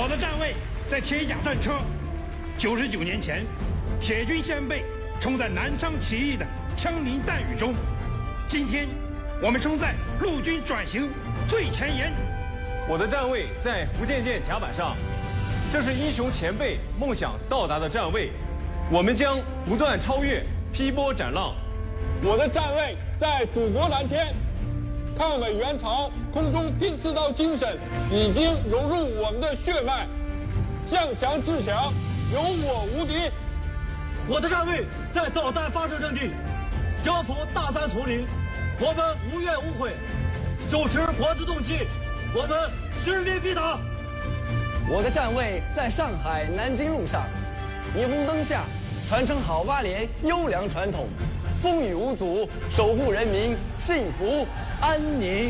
我的站位在铁甲战车。99年前，铁军先辈冲在南昌起义的枪林弹雨中，今天我们冲在陆军转型最前沿。 我的站位在福建舰甲板上，这是英雄前辈梦想到达的站位，我们将不断超越，劈波斩浪。 我的站位在祖国蓝天，抗美援朝空中第4道精神已经融入我们的血脉，向强制强，有我无敌。 我的站位在导弹发射阵地，征服大山丛林，我们无怨无悔，手持国字动气，我们势力必达。 我的站位在上海南京路上，霓虹灯下传承好8连优良传统，风雨无阻，守护人民幸福安宁。